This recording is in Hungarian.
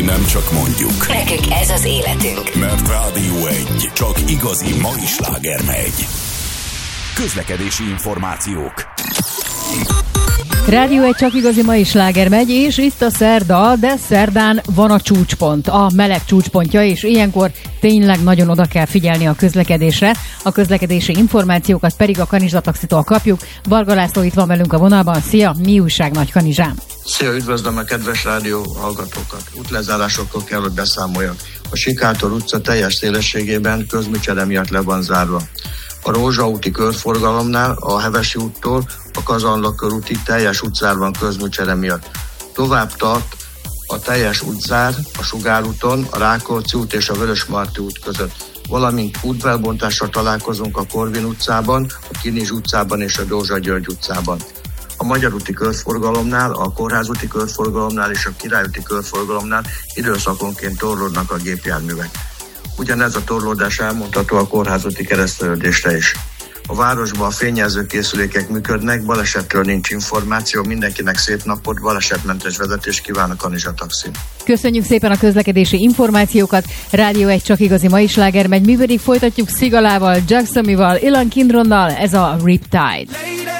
nem csak mondjuk. Nekünk ez az életünk. Mert Rádió 1 csak igazi mai sláger megy. Közlekedési információk. Rádió 1 csak igazi mai sláger megy, és itt a szerda, de szerdán van a csúcspont, a meleg csúcspontja, és ilyenkor tényleg nagyon oda kell figyelni a közlekedésre. A közlekedési információkat pedig a Kanizsa Taxitól kapjuk. Varga László itt van velünk a vonalban. Szia, mi újság Nagykanizsán? Szia, üdvözlöm a kedves rádió hallgatókat. Útlezárásokról kell, hogy beszámoljak. A Sikátor utca teljes szélességében közműcsere miatt le van zárva. A Rózsa úti körforgalomnál a Hevesi úttól a Kazanlak körútig teljes útzár van közműcsere miatt. Tovább tart a teljes útzár a Sugár úton, a Rákóczi út és a Vörösmarty út között. Valamint útfelbontással találkozunk a Korvin utcában, a Kinizs utcában és a Dózsa György utcában. A Magyar úti körforgalomnál, a Kórház úti körforgalomnál és a Király úti körforgalomnál időszakonként torlódnak a gépjárművek. Ugyanez a torlódás elmondható a Kórház úti kereszteződésre is. A városban a fényjelzőkészülékek működnek, balesetről nincs információ, mindenkinek szép napot, balesetmentes vezetést kíván a Kanizsa Taxi. Köszönjük szépen a közlekedési információkat. Rádió 1 csak igazi mai sláger megy, mi pedig folytatjuk Szigalával, Jacksonival, Ilan Kindronnal, ez a Riptide.